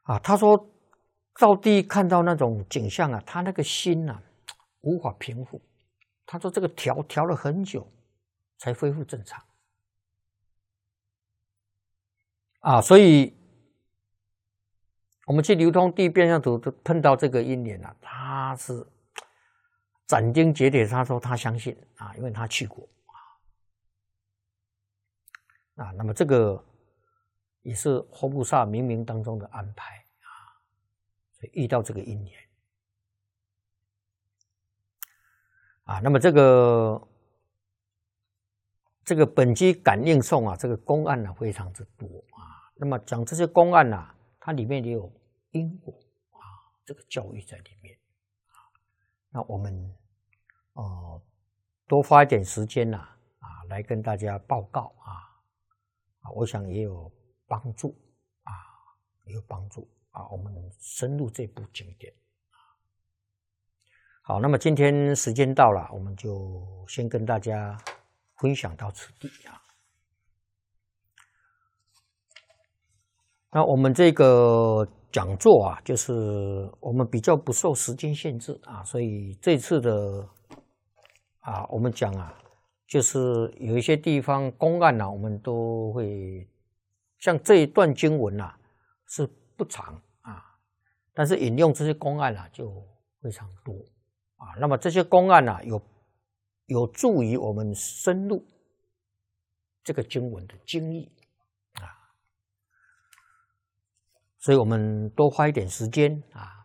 啊，他说赵地看到那种景象啊，他那个心啊无法平复。他说这个调了很久才恢复正常。啊，所以我们去流通地变相图碰到这个因缘啊，他是斩钉截铁，他说他相信啊，因为他去过啊。那么这个也是佛菩萨冥冥当中的安排啊，所以遇到这个因缘啊。那么这个本机感应颂啊，这个公案呢非常之多啊。那么讲这些公案啊，它里面也有因果啊，这个教育在里面啊。那我们多花一点时间啊来跟大家报告啊，我想也有帮助啊，也有帮助啊。我们深入这部经典啊。好，那么今天时间到了，我们就先跟大家分享到此地啊。那我们这个讲座啊，就是我们比较不受时间限制啊，所以这次的我们讲啊，就是有一些地方公案啊，我们都会像这一段经文啊是不长啊，但是引用这些公案啊就非常多啊。那么这些公案啊，有助于我们深入这个经文的经义啊，所以我们多花一点时间啊。